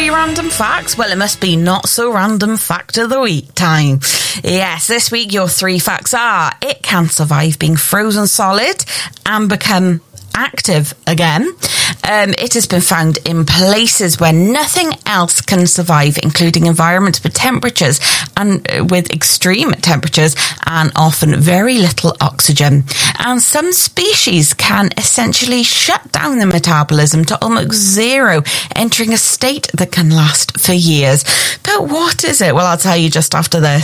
3 random facts? Well, it must be not so random fact of the week time. Yes, this week your 3 facts are: it can survive being frozen solid and become active again. It has been found in places where nothing else can survive, including environments with temperatures and with extreme temperatures and often very little oxygen. And some species can essentially shut down the metabolism to almost zero, entering a state that can last for years. But what is it? Well, I'll tell you just after this.